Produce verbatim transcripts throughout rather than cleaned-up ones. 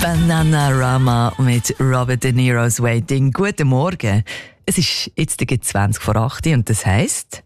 Bananarama mit Robert De Niro's Waiting. Guten Morgen. Es ist jetzt zwanzig vor acht und das heisst...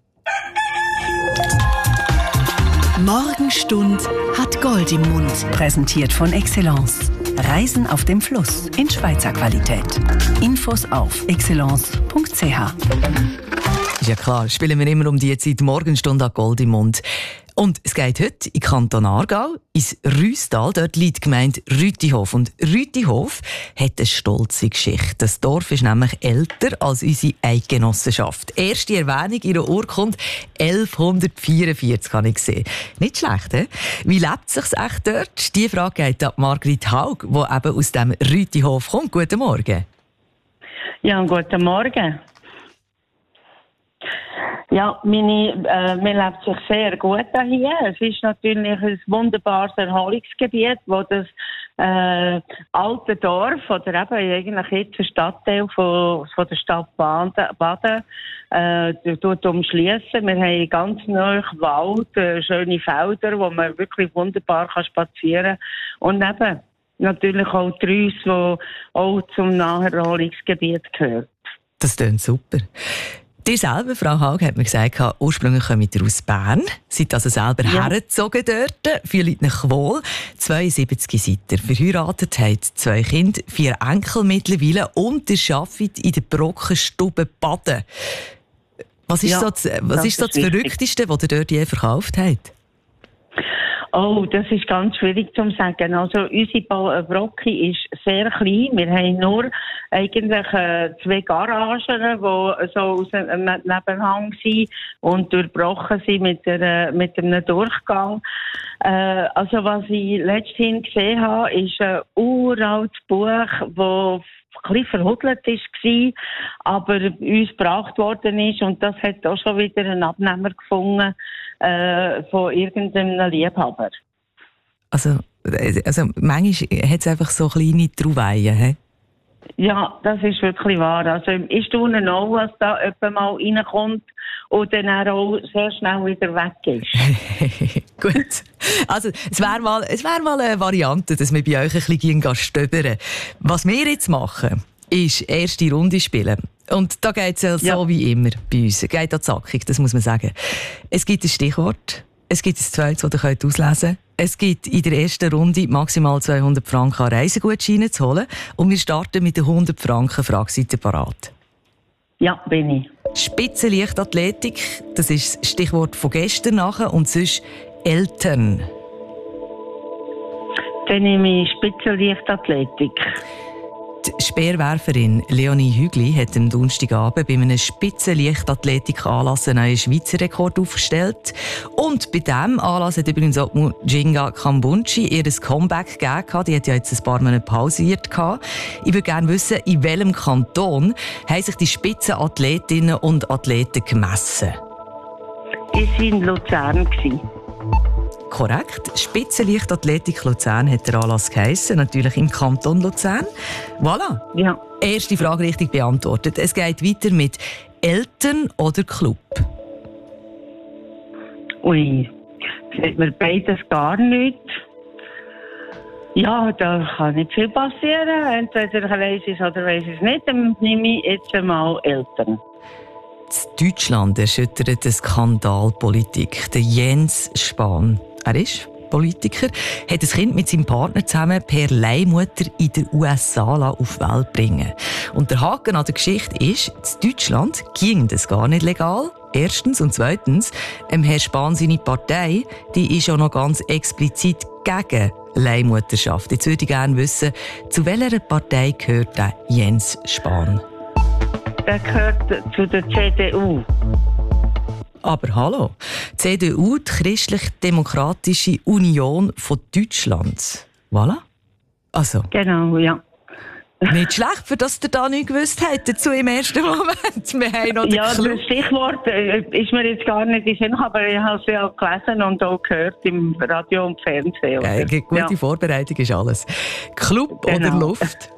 Morgenstund hat Gold im Mund. Präsentiert von Excellence. Reisen auf dem Fluss in Schweizer Qualität. Infos auf excellence punkt c h. Ist ja klar, spielen wir immer um die Zeit Morgenstunde an Gold im Mund. Und es geht heute in Kanton Aargau, ins Rüstal. Dort liegt die Gemeinde Rütihof. Und Rütihof hat eine stolze Geschichte. Das Dorf ist nämlich älter als unsere Eidgenossenschaft. Erste Erwähnung ihrer Urkunde elfhundertvierundvierzig, habe ich gesehen. Nicht schlecht, he? Wie lebt es sich echt dort? Die Frage geht an Margrit Haug, die eben aus dem Rütihof kommt. Guten Morgen. Ja, guten Morgen. Ja, meine, äh, man lebt sich sehr gut hier. Es ist natürlich ein wunderbares Erholungsgebiet, wo das äh, alte Dorf oder eben eigentlich jetzt ein Stadtteil von, von der Stadt Baden äh, tut umschliessen. Wir haben ganz nahe Wald, äh, schöne Felder, wo man wirklich wunderbar kann spazieren kann. Und eben natürlich auch die Rüss, die auch zum Naherholungsgebiet gehört. Das klingt super. Ihr selber, Frau Haug, hat mir gesagt, ursprünglich kommt ihr aus Bern, seid also selber ja. hergezogen dort, fühlt euch wohl. zweiundsiebzig seid ihr verheiratet, habt zwei Kinder, vier Enkel mittlerweile und ihr arbeitet in der Brockenstube Baden. Was ist ja, so das, was das, ist so das ist Verrückteste, was ihr dort je verkauft habt? Oh, das ist ganz schwierig zu sagen. Also, unsere Brocke ist sehr klein. Wir haben nur eigentlich äh, zwei Garagen, die so aus einem Nebenhang sind und durchbrochen sind mit, der, mit einem Durchgang. Äh, also, was ich letzthin gesehen habe, ist ein uraltes Buch, das ein bisschen verhudelt war, aber uns gebracht worden ist. Und das hat auch schon wieder einen Abnehmer gefunden äh, von irgendeinem Liebhaber. Also, also manchmal hat es einfach so kleine Trouvaillen, he? Ja, das ist wirklich wahr. Also, ich staune auch, was da jemand mal reinkommt und dann auch sehr schnell wieder weg ist. Gut. Also, es wäre mal, es wär mal eine Variante, dass wir bei euch ein bisschen stöbern. Was wir jetzt machen, ist erste Runde spielen. Und da geht es ja so ja. wie immer bei uns. Es geht an die Sackung, das muss man sagen. Es gibt ein Stichwort, es gibt ein zweites, das ihr auslesen könnt. Es gibt in der ersten Runde maximal zweihundert Franken an Reisegutscheine zu holen. Und wir starten mit der hundert Franken Frage. Seid ihr parat? Ja, bin ich. Spitzenleichtathletik, das ist das Stichwort von gestern nachher. Und sonst Eltern. Dann nehme ich Spitzenleichtathletik. Die Speerwerferin Leonie Hügli hat am Donnerstagabend bei einem Spitzenleichtathletik-Anlass einen neuen Schweizer Rekord aufgestellt. Und bei diesem Anlass hat übrigens auch Mujinga Kambunchi ihr Comeback gegeben. Die hat ja jetzt ein paar Monate pausiert. Ich würde gerne wissen, in welchem Kanton haben sich die Spitzenathletinnen und Athleten gemessen? Die waren in Luzern. Korrekt. Spitzenleichtathletik Luzern hat der Anlass geheissen, natürlich im Kanton Luzern. Voilà. Ja. Erste Frage richtig beantwortet. Es geht weiter mit Eltern oder Club? Ui, das hat mir beides gar nicht. Ja, da kann nicht viel passieren. Entweder weiss ich es oder weiss ich es nicht. Dann nehme ich jetzt einmal Eltern. In Deutschland erschüttert eine Skandalpolitik. Der Jens Spahn, er ist Politiker, hat ein Kind mit seinem Partner zusammen per Leihmutter in den U S A auf die Welt bringen. Und der Haken an der Geschichte ist, in Deutschland ging das gar nicht legal. Erstens und zweitens, ähm, Herr Spahn, seine Partei, die ist auch noch ganz explizit gegen Leihmutterschaft. Jetzt würde ich gerne wissen, zu welcher Partei gehört der Jens Spahn? Der gehört zu der C D U. Aber hallo, C D U, die Christlich-Demokratische Union von Deutschland. Voilà. Also. Genau, ja. Nicht schlecht, für das ihr da nicht gewusst hättet, dazu im ersten Moment. Wir haben noch ja, Club. Das Stichwort äh, ist mir jetzt gar nicht in Sinn, aber ich habe es ja gelesen und auch gehört im Radio und Fernsehen. Äh, gute ja. Vorbereitung ist alles. Club genau. oder Luft?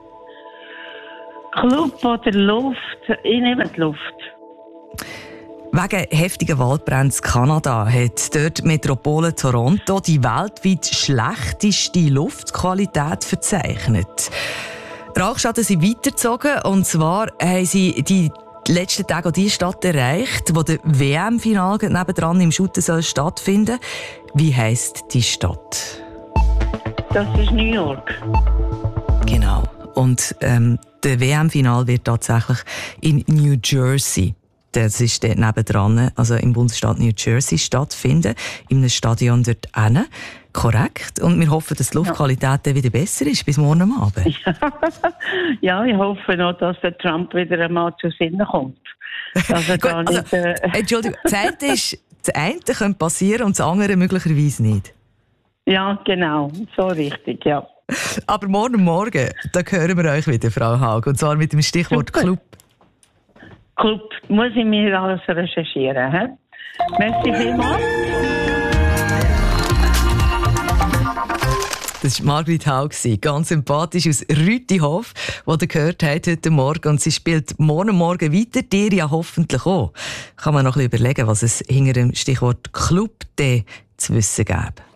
Club oder Luft? Ich nehme die Luft. Wegen heftiger Waldbrände in Kanada hat dort die Metropole Toronto die weltweit schlechteste Luftqualität verzeichnet. Rauchschaden sind weitergezogen, und zwar haben sie die letzten Tage auch die Stadt erreicht, wo der W M-Final nebendran im Shooten soll stattfinden. Wie heisst die Stadt? Das ist New York. Genau. Und ähm, der W M-Final wird tatsächlich in New Jersey, das ist dort nebendran, also im Bundesstaat New Jersey, stattfinden, in einem Stadion dort hinten. Korrekt. Und wir hoffen, dass die Luftqualität dann wieder besser ist, bis morgen Abend. Ja, ich hoffe noch, dass der Trump wieder einmal zu Sinnen kommt. Dass er Gut, da also, nicht, äh Entschuldigung, das eine ist, das eine könnte passieren und das andere möglicherweise nicht. Ja, genau. So richtig, ja. Aber morgen Morgen, da hören wir euch wieder, Frau Haag. Und zwar mit dem Stichwort Super. Club. Club, muss ich mir alles recherchieren. He? Merci vielmals. Das war Margrit Haug, ganz sympathisch aus Rütihof, die ihr gehört habt heute Morgen. Und sie spielt morgen Morgen weiter, dir ja hoffentlich auch. Kann man noch ein bisschen überlegen, was es hinter dem Stichwort Club zu wissen gäbe.